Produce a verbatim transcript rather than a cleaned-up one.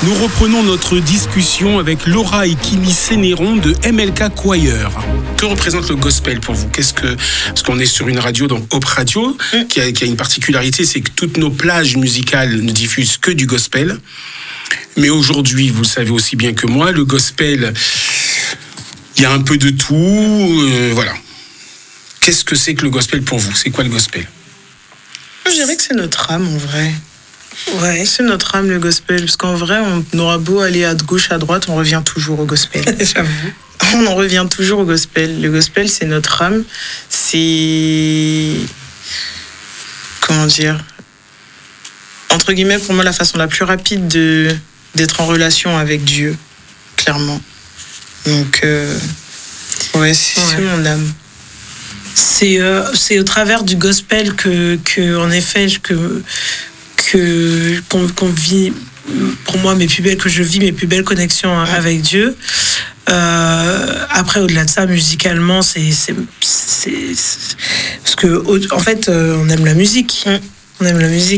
Nous reprenons notre discussion avec Laura et Kimi Sénéron de M L K Choir. Que représente le gospel pour vous ? Qu'est-ce que... Parce qu'on est sur une radio, donc Hope Radio, mm. qui, a, qui a une particularité, c'est que toutes nos plages musicales ne diffusent que du gospel. Mais aujourd'hui, vous le savez aussi bien que moi, le gospel, il y a un peu de tout. Euh, voilà. Qu'est-ce que c'est que le gospel pour vous ? C'est quoi le gospel ? Je dirais que c'est notre âme, en vrai. Ouais, c'est notre âme, le gospel. Parce qu'en vrai, on aura beau aller à gauche, à droite, on revient toujours au gospel. J'avoue. On en revient toujours au gospel. Le gospel, c'est notre âme. C'est... Comment dire ? Entre guillemets, pour moi, la façon la plus rapide de... d'être en relation avec Dieu, clairement. Donc, euh... ouais, c'est, ouais. c'est mon âme. C'est, euh, c'est au travers du gospel que, que en effet, que... Que, qu'on, qu'on vit, pour moi, mes plus belles, que je vis mes plus belles connexions avec Dieu. Euh, après, au-delà de ça, musicalement, c'est, c'est, c'est, c'est parce que, en fait, on aime la musique. On aime la musique.